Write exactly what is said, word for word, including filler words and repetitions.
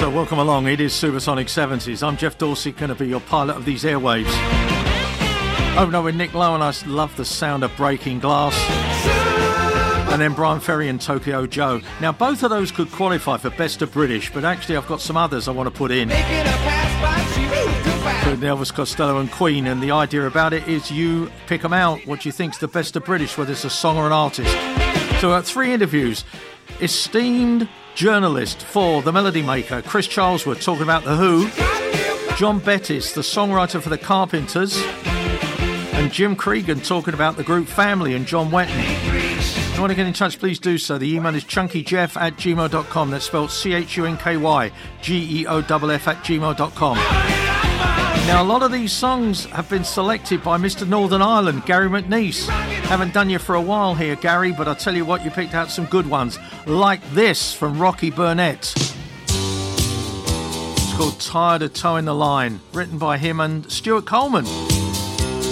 So welcome along, it is Supersonic seventies. I'm Jeff Dorsey, going to be your pilot of these airwaves. Oh no, with Nick Lowe, and I love the sound of breaking glass. And then Brian Ferry and Tokyo Joe. Now both of those could qualify for Best of British, but actually I've got some others I want to put in. For Elvis Costello and Queen, and the idea about it is you pick them out, what you think's the Best of British, whether it's a song or an artist. So uh, three interviews. Esteemed journalist for The Melody Maker, Chris Charleswood, talking about The Who. John Bettis, the songwriter for The Carpenters. And Jim Cregan talking about the group Family and John Wetton. If you want to get in touch, please do so. The email is chunkyjeff at gmail dot com. That's spelled C H U N K Y G E O F F at gmail dot com. Now, a lot of these songs have been selected by Mister Northern Ireland, Gary McNeice. Haven't done you for a while here, Gary, but I'll tell you what, you picked out some good ones. Like this from Rocky Burnett. It's called Tired of Towing the Line, written by him and Stuart Coleman.